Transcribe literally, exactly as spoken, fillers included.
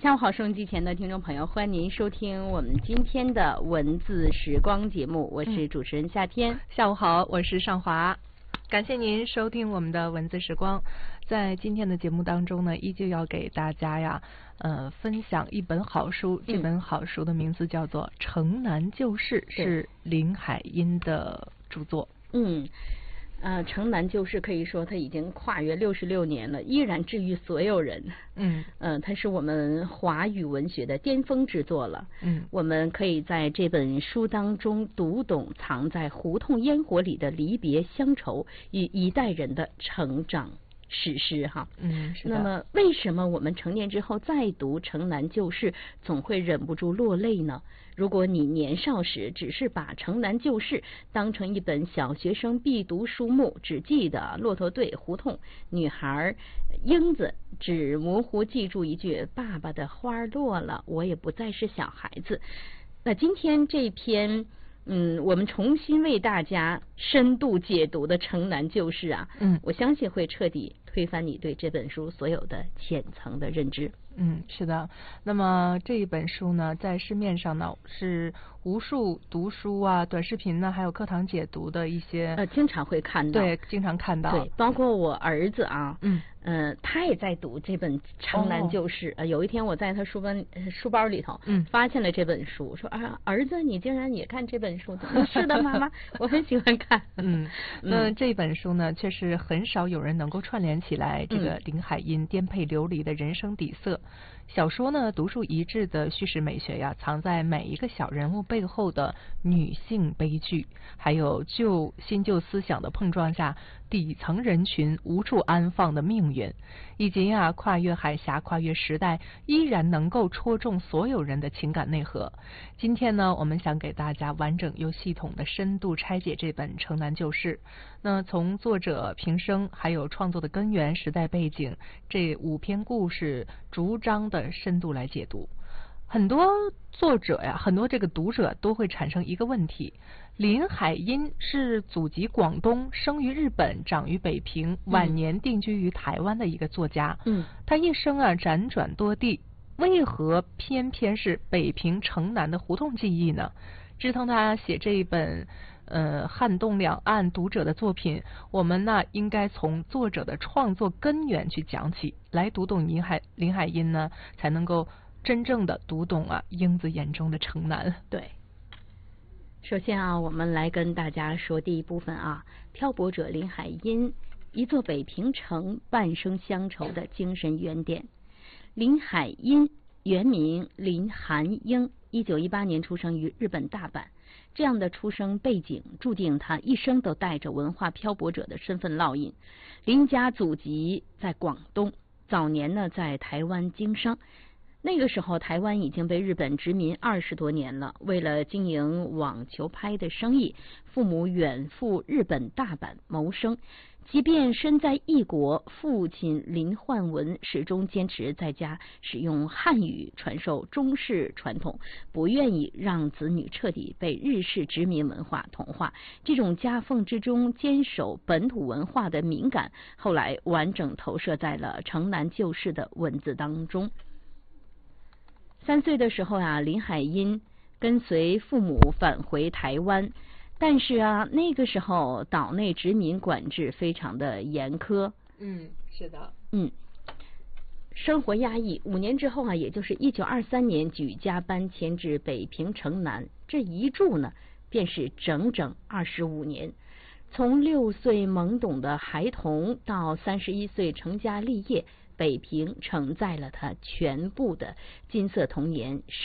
下午好，收音机前的听众朋友，欢迎您收听我们今天的文字时光节目，我是主持人夏天。 嗯、下午好，我是尚华，感谢您收听我们的文字时光。在今天的节目当中呢，依旧要给大家呀，呃，分享一本好书。这本好书的名字叫做《城南旧事》，是林海音的著作。 嗯。呃，城南旧事可以说它已经跨越六十六年了，依然治愈所有人。 嗯， 呃，它是我们华语文学的巅峰之作了。 嗯， 我们可以在这本书当中读懂藏在胡同烟火里的离别乡愁与一代人的成长史诗哈。 嗯，是的。 那么，为什么我们成年之后再读《城南旧事》，总会忍不住落泪呢？如果你年少时只是把《城南旧事》当成一本小学生必读书目，只记得骆驼队、胡同、女孩、英子，只模糊记住一句“爸爸的花落了，我也不再是小孩子”，那今天这篇。嗯，我们重新为大家深度解读的《城南旧事》啊， 嗯， 我相信会彻底推翻你对这本书所有的浅层的认知。 嗯，是的。那么这一本书呢，在市面上呢是无数读书啊、短视频呢，还有课堂解读的一些， 呃，经常会看到， 对，经常看到， 对，包括我儿子啊， 嗯， 呃，他也在读这本《城南旧事》。哦、呃，有一天我在他书本书包里头， 嗯， 发现了这本书，说啊，儿子，你竟然也看这本书？是的，妈妈，我很喜欢看。 嗯，那这本书呢，却是很少有人能够串联起来这个林海音颠沛流离的人生底色。小说呢，独树一帜的叙事美学呀，藏在每一个小人物背后的女性悲剧，还有旧新旧思想的碰撞下，底层人群无处安放的命运，以及啊跨越海峡、跨越时代，依然能够戳中所有人的情感内核。今天呢，我们想给大家完整又系统的深度拆解这本《城南旧事》。那从作者平生，还有创作的根源、时代背景，这五篇故事逐章的深度来解读。很多作者呀，很多这个读者都会产生一个问题：林海音是祖籍广东，生于日本，长于北平，晚年定居于台湾的一个作家。 嗯， 他一生啊辗转多地，为何偏偏是北平城南的胡同记忆呢？支撑他写这一本呃撼动两岸读者的作品，我们呢应该从作者的创作根源去讲起，来读懂林海林海音呢，才能够真正的读懂啊英子眼中的城南。 对，首先啊，我们来跟大家说第一部分啊，漂泊者林海音，一座北平城半生乡愁的精神原点。林海音原名林寒英，一九一八年出生于日本大阪。这样的出生背景注定他一生都带着文化漂泊者的身份烙印。林家祖籍在广东，早年呢在台湾经商。那个时候台湾已经被日本殖民二十多年了，为了经营网球拍的生意，父母远赴日本大阪谋生。即便身在异国，父亲林焕文始终坚持在家使用汉语传授中式传统，不愿意让子女彻底被日式殖民文化同化。这种夹缝之中坚守本土文化的敏感，后来完整投射在了《城南旧事》的文字当中。三岁的时候啊，林海音跟随父母返回台湾。但是啊，那个时候岛内殖民管制非常的严苛。 嗯，是的。 嗯，生活压抑。五年之后啊，也就是一九二三年，举家搬迁至北平城南。这一住呢，便是整整二十五年。从六岁懵懂的孩童到三十一岁成家立业，北平承载了他全部的金色童年。